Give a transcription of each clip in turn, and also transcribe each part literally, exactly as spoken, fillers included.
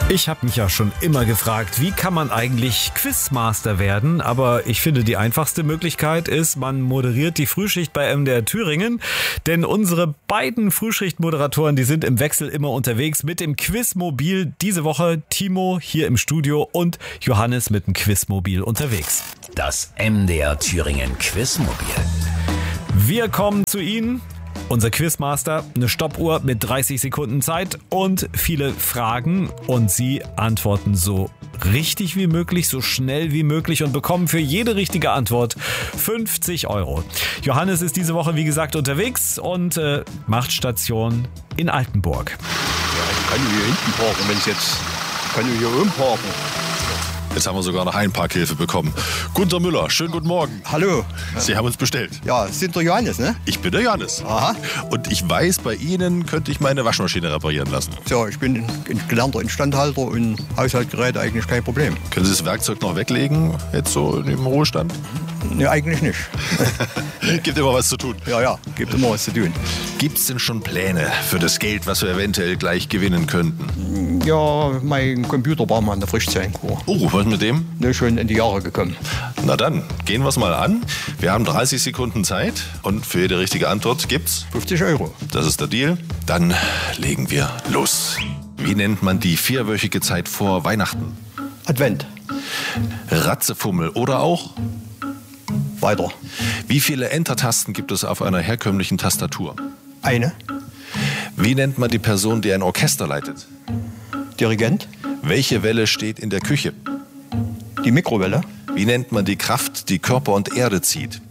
Ich habe mich ja schon immer gefragt, wie kann man eigentlich Quizmaster werden? Aber ich finde, die einfachste Möglichkeit ist, man moderiert die Frühschicht bei M D R Thüringen. Denn unsere beiden Frühschicht-Moderatoren, die sind im Wechsel immer unterwegs mit dem Quizmobil. Diese Woche Timo hier im Studio und Johannes mit dem Quizmobil unterwegs. Das M D R Thüringen Quizmobil. Wir kommen zu Ihnen. Unser Quizmaster, eine Stoppuhr mit dreißig Sekunden Zeit und viele Fragen. Und Sie antworten so richtig wie möglich, so schnell wie möglich und bekommen für jede richtige Antwort fünfzig Euro. Johannes ist diese Woche, wie gesagt, unterwegs und äh, macht Station in Altenburg. Ja, ich kann hier hinten parken, wenn es jetzt... Ich kann hier oben parken. Jetzt haben wir sogar noch Einparkhilfe bekommen. Gunter Müller, schönen guten Morgen. Hallo. Sie haben uns bestellt. Ja, Sie sind der Johannes, ne? Ich bin der Johannes. Aha. Und ich weiß, bei Ihnen könnte ich meine Waschmaschine reparieren lassen. So, ich bin ein gelernter Instandhalter und Haushaltsgeräte eigentlich kein Problem. Können Sie das Werkzeug noch weglegen, jetzt so im Ruhestand? Ne, eigentlich nicht. Gibt immer was zu tun. Ja, ja, gibt immer was zu tun. Gibt es denn schon Pläne für das Geld, was wir eventuell gleich gewinnen könnten? Ja, mein Computer war mal in der Frischzellenkur. Oh, was mit dem? Ne, schon in die Jahre gekommen. Na dann, gehen wir es mal an. Wir haben dreißig Sekunden Zeit und für jede richtige Antwort gibt's fünfzig Euro. Das ist der Deal. Dann legen wir los. Wie nennt man die vierwöchige Zeit vor Weihnachten? Advent. Ratzefummel oder auch? Weiter. Wie viele Enter-Tasten gibt es auf einer herkömmlichen Tastatur? Eine. Wie nennt man die Person, die ein Orchester leitet? Dirigent. Welche Welle steht in der Küche? Die Mikrowelle. Wie nennt man die Kraft, die Körper und Erde zieht?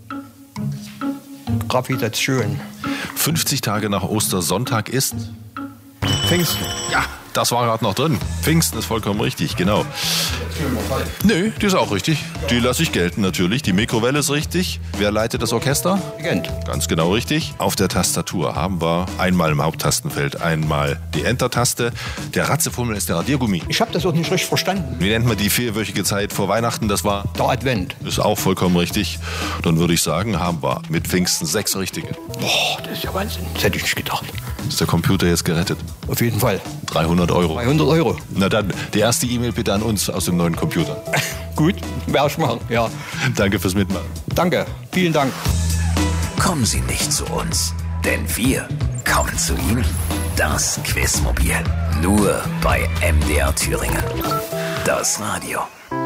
Gravitation. fünfzig Tage nach Ostersonntag ist? Pfingsten. Ja, das war gerade noch drin. Pfingsten ist vollkommen richtig, genau. Nö, die ist auch richtig. Die lasse ich gelten natürlich. Die Mikrowelle ist richtig. Wer leitet das Orchester? Dirigent. Ganz genau richtig. Auf der Tastatur haben wir einmal im Haupttastenfeld einmal die Enter-Taste. Der Ratzefummel ist der Radiergummi. Ich habe das auch nicht richtig verstanden. Wie nennt man die vierwöchige Zeit vor Weihnachten? Das war? Der Advent. Ist auch vollkommen richtig. Dann würde ich sagen, haben wir mit Pfingsten sechs richtige. Boah, das ist ja Wahnsinn. Das hätte ich nicht gedacht. Ist der Computer jetzt gerettet? Auf jeden Fall. dreihundert Euro. dreihundert Euro. Na dann, die erste E-Mail bitte an uns aus dem neuen Computer. Gut, werde ich machen, ja. Danke fürs Mitmachen. Danke, vielen Dank. Kommen Sie nicht zu uns, denn wir kommen zu Ihnen. Das Quizmobil. Nur bei M D R Thüringen. Das Radio.